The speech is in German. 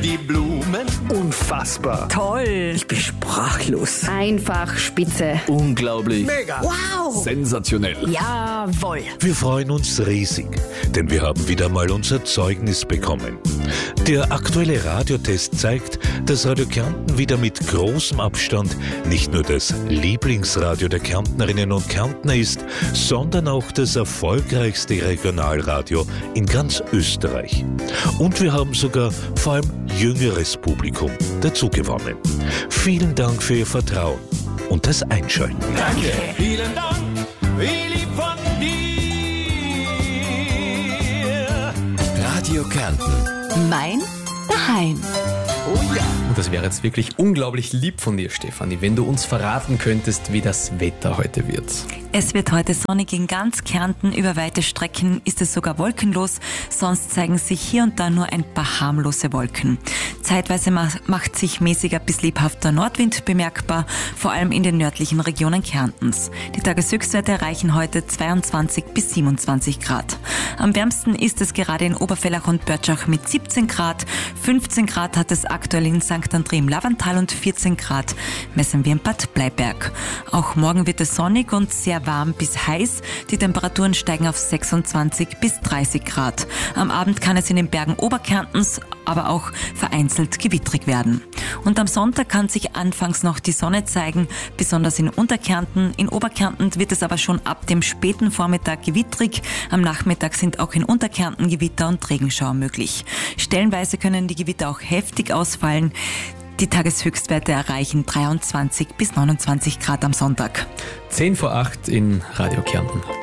die Blumen. Unfassbar. Toll. Ich bin sprachlos. Einfach spitze. Unglaublich. Mega. Wow. Sensationell. Jawohl. Wir freuen uns riesig, denn wir haben wieder mal unser Zeugnis bekommen. Der aktuelle Radiotest zeigt, dass Radio Kärnten wieder mit großem Abstand nicht nur das Lieblingsradio der Kärntnerinnen und Kärntner ist, sondern auch das erfolgreichste Regionalradio in ganz Österreich. Und wir haben sogar vor allem jüngeres Publikum dazu gewonnen. Vielen Dank für Ihr Vertrauen und das Einschalten. Danke. Vielen Dank. Wie lieb von dir. Radio Kärnten. Mein Daheim. Oh ja. Und das wäre jetzt wirklich unglaublich lieb von dir, Stefanie, wenn du uns verraten könntest, wie das Wetter heute wird. Es wird heute sonnig in ganz Kärnten. Über weite Strecken ist es sogar wolkenlos. Sonst zeigen sich hier und da nur ein paar harmlose Wolken. Zeitweise macht sich mäßiger bis lebhafter Nordwind bemerkbar, vor allem in den nördlichen Regionen Kärntens. Die Tageshöchstwerte erreichen heute 22 bis 27 Grad. Am wärmsten ist es gerade in Obervellach und Börtschach mit 17 Grad. 15 Grad hat es aktuell in St. André im Lavantal und 14 Grad messen wir in Bad Bleiberg. Auch morgen wird es sonnig und sehr warm bis heiß. Die Temperaturen steigen auf 26 bis 30 Grad. Am Abend kann es in den Bergen Oberkärntens aber auch vereinzelt gewittrig werden. Und am Sonntag kann sich anfangs noch die Sonne zeigen, besonders in Unterkärnten. In Oberkärnten wird es aber schon ab dem späten Vormittag gewittrig. Am Nachmittag sind auch in Unterkärnten Gewitter und Regenschauer möglich. Stellenweise können die Gewitter auch heftig ausfallen. Die Tageshöchstwerte erreichen 23 bis 29 Grad am Sonntag. 10 vor 8 in Radio Kärnten.